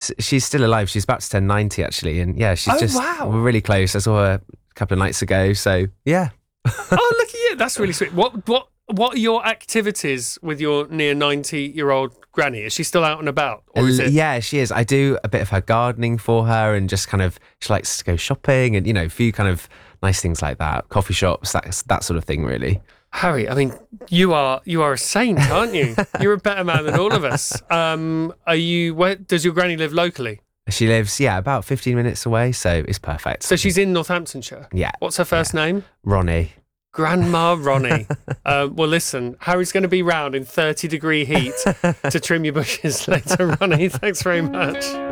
she's still alive. She's about to turn 90 actually, and yeah, we're really close. I saw her a couple of nights ago, so yeah. Oh, look at you! That's really sweet. What are your activities with your near 90-year-old granny? Is she still out and about, or is it? Yeah, she is. I do a bit of her gardening for her, and just kind of she likes to go shopping, and a few kind of nice things like that. Coffee shops, that sort of thing, really. Harry, I mean, you are a saint, aren't you? You're a better man than all of us. Where does your granny live locally? She lives, about 15 minutes away, so it's perfect. So she's in Northamptonshire? Yeah. What's her first name? Ronnie. Grandma Ronnie. Well, listen, Harry's going to be round in 30-degree heat to trim your bushes later, Ronnie. Thanks very much.